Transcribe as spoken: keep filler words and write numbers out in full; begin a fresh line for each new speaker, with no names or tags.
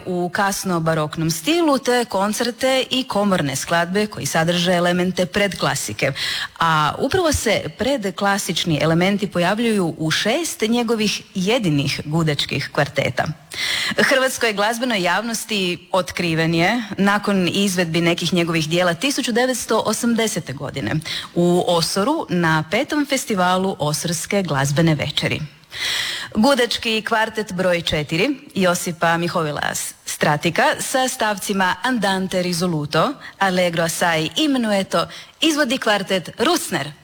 u kasno baroknom stilu, te koncerte i komorne skladbe koji sadrže elemente predklasike. A upravo se predklasični elementi pojavljuju u šest njegovih jedinih gudačkih kvarteta. Hrvatskoj glazbenoj javnosti otkriven je nakon izvedbi nekih njegovih dijela tisuću devetsto osamdesete. godine u Osoru na petom festivalu Osorske glazbene večeri. Gudački kvartet broj četiri Josipa Mihovila Stratika sa stavcima Andante risoluto, Allegro assai i menueto izvodi kvartet Rusner.